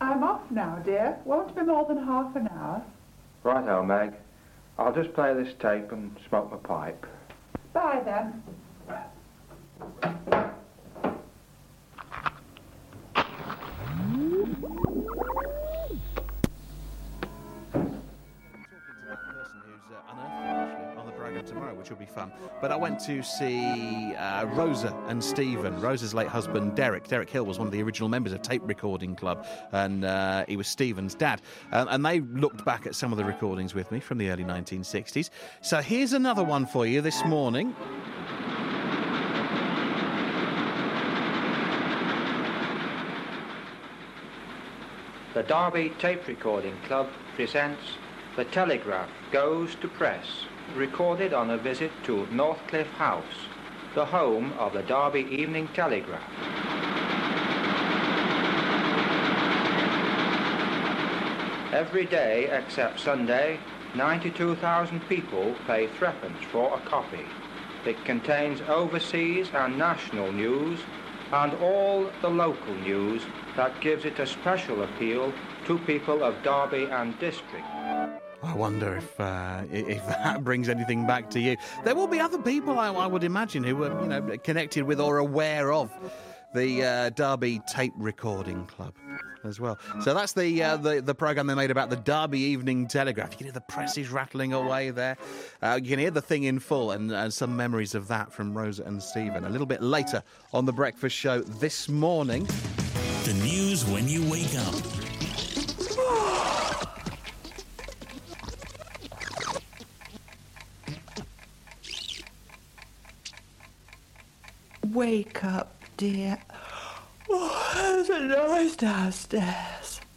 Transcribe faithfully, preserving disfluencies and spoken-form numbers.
I'm off now, dear. Won't be more than half an hour. Righto, Meg. I'll just play this tape and smoke my pipe. Bye, then. Tomorrow, which will be fun. But I went to see uh, Rosa and Stephen. Rosa's late husband, Derek. Derek Hill was one of the original members of Tape Recording Club, and uh, he was Stephen's dad. Um, and they looked back at some of the recordings with me from the early nineteen sixties. So here's another one for you this morning. The Derby Tape Recording Club presents The Telegraph Goes to Press, recorded on a visit to Northcliffe House, the home of the Derby Evening Telegraph. Every day except Sunday, ninety-two thousand people pay threepence for a copy. It contains overseas and national news and all the local news that gives it a special appeal to people of Derby and district. I wonder if uh, if that brings anything back to you. There will be other people, I, I would imagine, who are, you know, connected with or aware of the uh, Derby Tape Recording Club as well. So that's the uh, the, the programme they made about the Derby Evening Telegraph. You can hear the presses rattling away there. Uh, you can hear the thing in full, and, and some memories of that from Rosa and Stephen. A little bit later on The Breakfast Show this morning. The news when you wake up. Wake up, dear. Oh, there's a noise downstairs.